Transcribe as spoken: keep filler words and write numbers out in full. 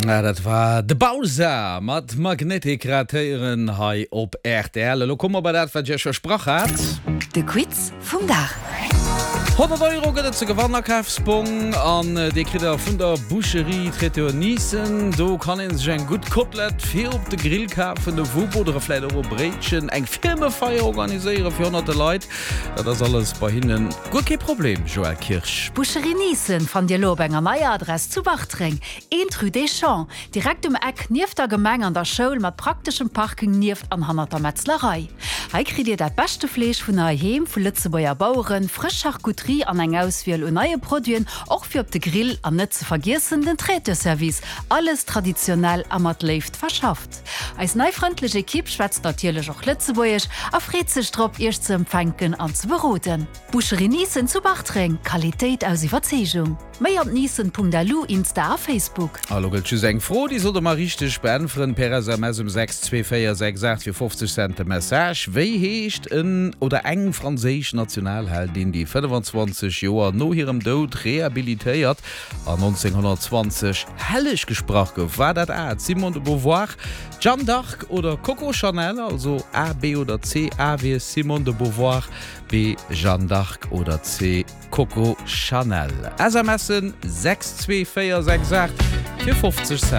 Ja, dat war de Bowser mat Magnetikrateuren hai op R T L. Lo kommmer bei dat wat je versproch hat. De Quiz vum Dach. hundert Euro gët ze Gewanderkafspong an de Kritter vun der Boucherie Traiteur Nissen. Do kann en sech eng gut Kotelett fir op de Grillka vun de Wubodderläit ober Breetchen eng Firmefeier organiiséiere fir hunderte Leiit. Dat ass alles bei hinnen gut ke Problem, Joel Kirsch. Boucherie Nissen van Dir Lobenger Meieradress zu Wachtring. Entru Deschamps, direkt um Eck nieft der Gemeng an der Schoul mat praktischem Parking nieft an hanner Metzlerei. Hei krit Dir dat beste Flech vun erheem vu Lützebauer Bauuren, frisch Charcuterie an eng Auswiel und neue Produen, auch für op de Grill an net zu vergessen den Treteservice. Alles traditionell am mat left verschafft. Als neufreundliche Kipp schwätzt natürlich auch Lützebäuisch, afred sich trop erst zu empfänken an zu beroten. Boucherie Nissen zu Wachtring, Qualität aus Überzeugung. Meier nissen punkt d l Insta Facebook. Hallo eng froh, die so mal richtig spannend per S M S um sechs zwei vier sechs acht für fünfzig Cent Message. Wei hecht in oder eng französisch Nationalheld, den die fünfundzwanzig Joer no ihrem Tod rehabilitiert an neunzehnhundertzwanzig hellisch gesprochen war dat A Simone de Beauvoir, Jeanne d'Arc oder Coco Chanel, also A, B oder C, A wie Simone de Beauvoir, B Jeanne d'Arc oder C Coco Chanel. S M S sechs zwei vier sechs acht für fünfzig Cent.